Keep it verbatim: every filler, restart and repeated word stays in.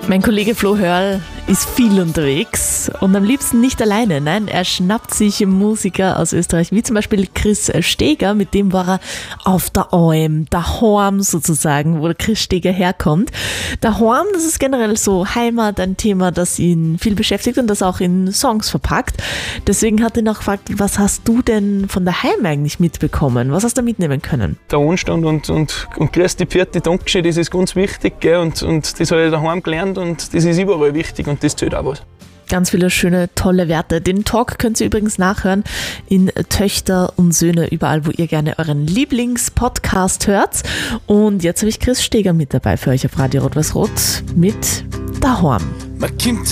Mein Kollege Flo Hörl ist viel unterwegs und am liebsten nicht alleine. Nein, er schnappt sich Musiker aus Österreich, wie zum Beispiel Chris Steger. Mit dem war er auf der Alm, daheim sozusagen, wo der Chris Steger herkommt. Daheim, das ist generell so Heimat, ein Thema, das ihn viel beschäftigt und das auch in Songs verpackt. Deswegen hat er ihn auch gefragt, was hast du denn von daheim eigentlich mitbekommen? Was hast du mitnehmen können? Der Anstand und, und, und grüß die Pferde, Dankeschön, das ist ganz wichtig, gell? Und, und das habe ich daheim gelernt und das ist überall wichtig und das zählt auch was. Ganz viele schöne, tolle Werte. Den Talk könnt ihr übrigens nachhören in Töchter und Söhne, überall, wo ihr gerne euren Lieblingspodcast hört. Und jetzt habe ich Chris Steger mit dabei für euch auf Radio Rot-Weiß-Rot mit Daheim.